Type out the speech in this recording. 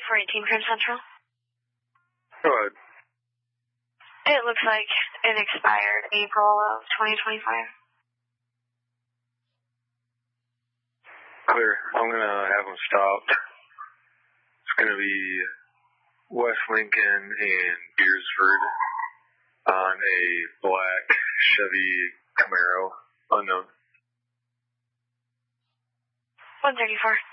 418 Grand Central. Go ahead. It looks like it expired April of 2025. Clear. I'm going to have them stopped. It's going to be West Lincoln and Beersford on a black Chevy Camaro, unknown. 134.